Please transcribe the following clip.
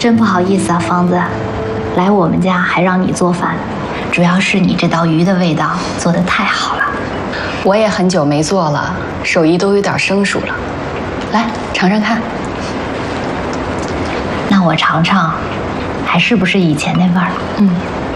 真不好意思啊，芳子，来我们家还让你做饭，主要是你这道鱼的味道做得太好了。 我也很久没做了，手艺都有点生疏了。来尝尝看。 那我尝尝，还是不是以前那味儿？